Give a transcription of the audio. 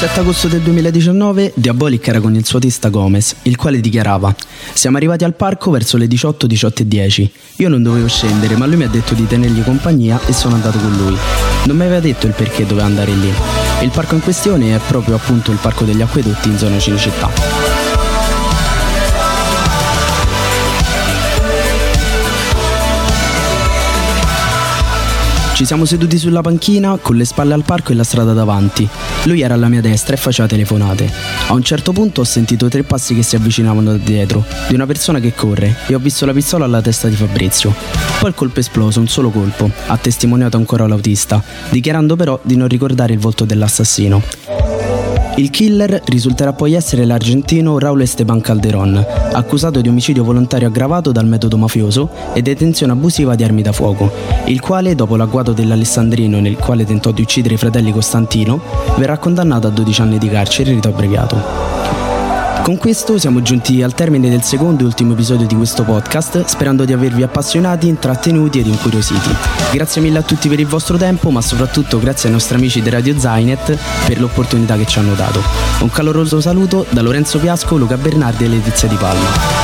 7 agosto del 2019 Diabolic era con il suo artista Gomez, il quale dichiarava: siamo arrivati al parco verso le 18:10. Io non dovevo scendere, ma lui mi ha detto di tenergli compagnia e sono andato con lui. Non mi aveva detto il perché doveva andare lì. Il parco in questione è proprio appunto il Parco degli Acquedotti in zona Cinecittà. Ci siamo seduti sulla panchina, con le spalle al parco e la strada davanti. Lui era alla mia destra e faceva telefonate. A un certo punto ho sentito 3 passi che si avvicinavano da dietro, di una persona che corre, e ho visto la pistola alla testa di Fabrizio. Poi il colpo è esploso, un solo colpo, ha testimoniato ancora l'autista, dichiarando però di non ricordare il volto dell'assassino. Il killer risulterà poi essere l'argentino Raúl Esteban Calderón, accusato di omicidio volontario aggravato dal metodo mafioso e detenzione abusiva di armi da fuoco, il quale, dopo l'agguato dell'Alessandrino nel quale tentò di uccidere i fratelli Costantino, verrà condannato a 12 anni di carcere rito abbreviato. Con questo siamo giunti al termine del secondo e ultimo episodio di questo podcast, sperando di avervi appassionati, intrattenuti ed incuriositi. Grazie mille a tutti per il vostro tempo, ma soprattutto grazie ai nostri amici di Radio Zainet per l'opportunità che ci hanno dato. Un caloroso saluto da Lorenzo Piasco, Luca Bernardi e Letizia Di Palma.